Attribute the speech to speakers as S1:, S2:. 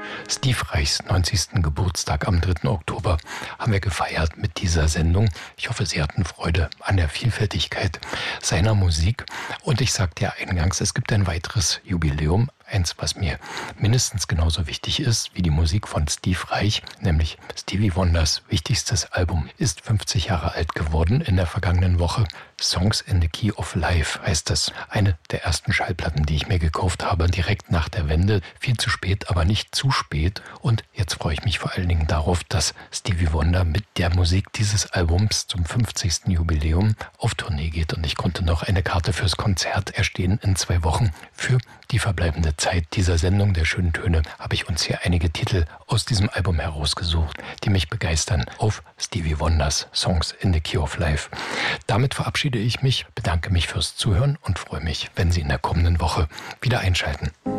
S1: Steve Reichs 90. Geburtstag am 3. Oktober haben wir gefeiert mit dieser Sendung. Ich hoffe, Sie hatten Freude an der Vielfältigkeit seiner Musik. Und ich sagte ja eingangs, es gibt ein weiteres Jubiläum. Eins, was mir mindestens genauso wichtig ist wie die Musik von Steve Reich, nämlich Stevie Wonders wichtigstes Album, ist 50 Jahre alt geworden in der vergangenen Woche. Songs in the Key of Life heißt es. Eine der ersten Schallplatten, die ich mir gekauft habe, direkt nach der Wende. Viel zu spät, aber nicht zu spät. Und jetzt freue ich mich vor allen Dingen darauf, dass Stevie Wonder mit der Musik dieses Albums zum 50. Jubiläum auf Tournee geht. Und ich konnte noch eine Karte fürs Konzert erstehen in 2 Wochen. Für die verbleibende Zeit dieser Sendung der schönen Töne habe ich uns hier einige Titel aus diesem Album herausgesucht, die mich begeistern auf Stevie Wonders Songs in the Key of Life. Damit verabschiede ich mich, bedanke mich fürs Zuhören und freue mich, wenn Sie in der kommenden Woche wieder einschalten.